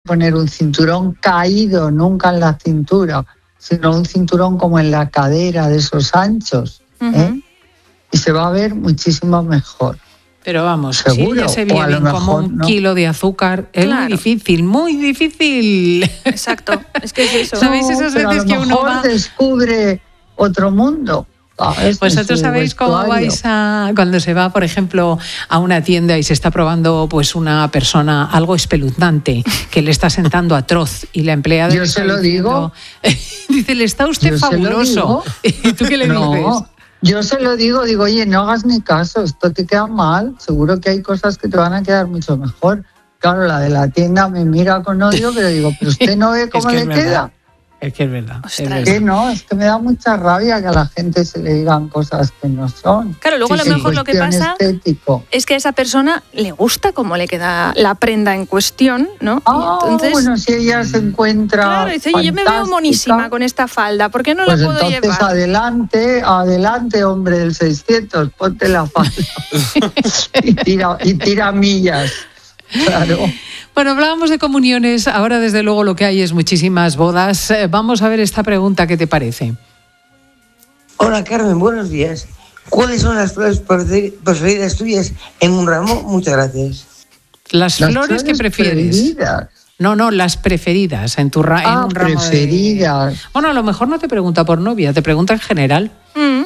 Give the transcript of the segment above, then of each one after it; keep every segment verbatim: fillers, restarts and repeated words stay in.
poner un cinturón caído, nunca en la cintura, sino un cinturón como en la cadera, de esos anchos, uh-huh. ¿eh? Y se va a ver muchísimo mejor. Pero vamos, seguro, si ella se ve bien como un no. kilo de azúcar, es claro. muy difícil, muy difícil. Exacto, es que es eso. ¿Sabéis esas no, veces a lo que uno mejor va... descubre otro mundo? Vosotros sabéis cómo vais a... Cuando se va, por ejemplo, a una tienda y se está probando pues una persona algo espeluznante, que le está sentando atroz y la empleada... Yo se lo diciendo, digo. Dice, le está usted yo fabuloso. ¿Y tú qué le no, dices? Yo se lo digo, digo, oye, no hagas ni caso, esto te queda mal, seguro que hay cosas que te van a quedar mucho mejor. Claro, la de la tienda me mira con odio, pero digo, pero usted no ve cómo es que le es queda. Es que es verdad. Es verdad. Que no, es que me da mucha rabia que a la gente se le digan cosas que no son. Claro, luego sí, a lo mejor lo que pasa estético. es que a esa persona le gusta cómo le queda la prenda en cuestión, ¿no? Ah, y entonces, bueno, si ella se encuentra claro, dice, oye, yo me veo monísima con esta falda, ¿por qué no pues la puedo entonces llevar? adelante, adelante, hombre del seiscientos, ponte la falda y, tira, y tira millas, claro. Bueno, hablábamos de comuniones, ahora desde luego lo que hay es muchísimas bodas. Vamos a ver esta pregunta, ¿qué te parece? Hola Carmen, buenos días. ¿Cuáles son las flores preferidas tuyas en un ramo? Muchas gracias. Las, las flores, flores que prefieres. Preferidas. No, no, las preferidas en tu ra- ah, en un ramo preferidas. De... Bueno, a lo mejor no te pregunta por novia, te pregunta en general. Mm.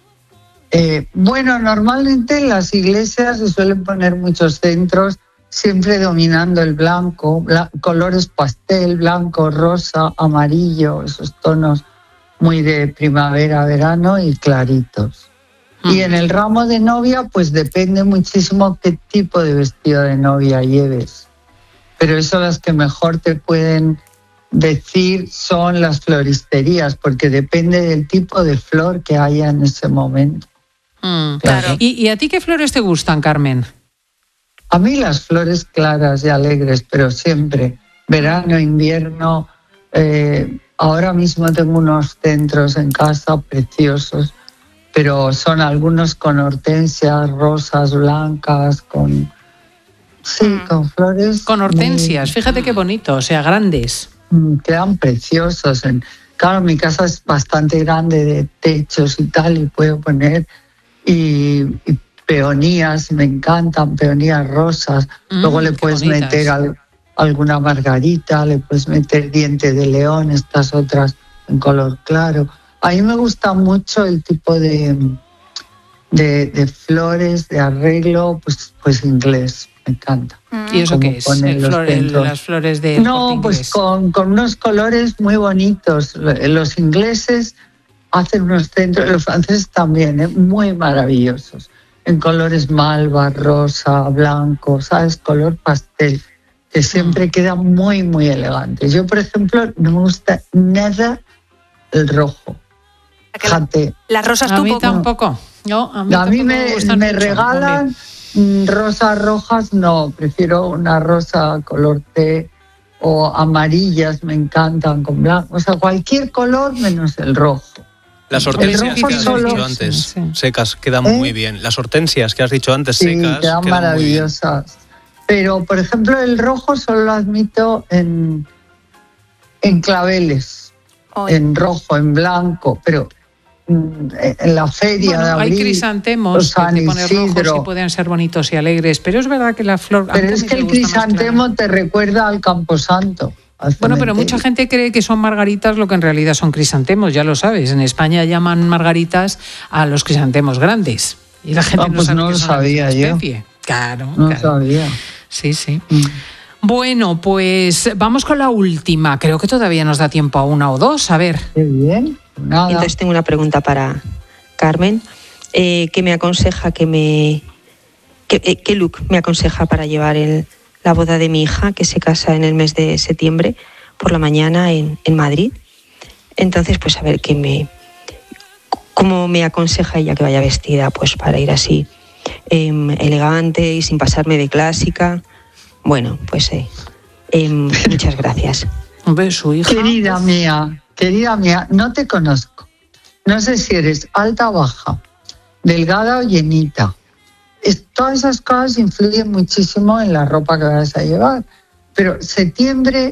Eh, bueno, normalmente en las iglesias se suelen poner muchos centros, siempre dominando el blanco, bla- colores pastel, blanco, rosa, amarillo, esos tonos muy de primavera, verano y claritos. Mm. Y en el ramo de novia, pues depende muchísimo qué tipo de vestido de novia lleves. Pero eso las que mejor te pueden decir son las floristerías, porque depende del tipo de flor que haya en ese momento. Mm, claro. ¿Y, ¿Y a ti qué flores te gustan, Carmen? A mí las flores claras y alegres, pero siempre, verano, invierno. Eh, ahora mismo tengo unos centros en casa preciosos, pero son algunos con hortensias, rosas blancas, con... Sí, mm. con flores. Con hortensias, muy, fíjate qué bonito, o sea, grandes. Quedan preciosos. Claro, mi casa es bastante grande de techos y tal, y puedo poner... y, y peonías, me encantan, peonías rosas. Mm, Luego le puedes bonitas. meter al, alguna margarita, le puedes meter diente de león, estas otras en color claro. A mí me gusta mucho el tipo de, de, de flores, de arreglo, pues, pues inglés, me encanta. ¿Y eso qué es? El flor, el, las flores de... No, pues con, con unos colores muy bonitos. Los ingleses hacen unos centros, los franceses también, ¿eh? Muy maravillosos. En colores malva, rosa, blanco, ¿sabes? Color pastel, que siempre queda muy, muy elegante. Yo, por ejemplo, no me gusta nada el rojo. Fíjate. Las rosas a tú mí poco. tampoco. No, a mí, a mí me, me, me regalan también. Rosas rojas, no, prefiero una rosa color té o amarillas, me encantan con blanco. O sea, cualquier color menos el rojo. Las hortensias que has solo... dicho antes, sí, sí. secas, quedan ¿Eh? muy bien. Las hortensias que has dicho antes, sí, secas, quedan, quedan maravillosas. Pero, por ejemplo, el rojo solo lo admito en, en claveles, oh. en rojo, en blanco, pero en la feria bueno, de abril, hay crisantemos que te pones rojos y pueden ser bonitos y alegres, pero es verdad que la flor... Pero es que el crisantemo te recuerda al Camposanto. Bueno, pero mucha gente cree que son margaritas lo que en realidad son crisantemos, ya lo sabes. En España llaman margaritas a los crisantemos grandes. Y la gente ah, no pues sabe no que lo son sabía la misma yo. especie. Claro, no claro. sabía. Sí, sí. Mm. Bueno, pues vamos con la última. Creo que todavía nos da tiempo a una o dos. A ver. Qué bien. Nada. Entonces tengo una pregunta para Carmen. Eh, ¿Qué me aconseja que me... ¿Qué, eh, qué look me aconseja para llevar el... la boda de mi hija, que se casa en el mes de septiembre, por la mañana en, en Madrid? Entonces, pues a ver qué me, cómo me aconseja ella que vaya vestida, pues para ir así eh, elegante y sin pasarme de clásica. Bueno, pues eh, eh, muchas gracias. Un beso, hija. Querida mía, querida mía, no te conozco. No sé si eres alta o baja, delgada o llenita. Es, todas esas cosas influyen muchísimo en la ropa que vas a llevar. Pero septiembre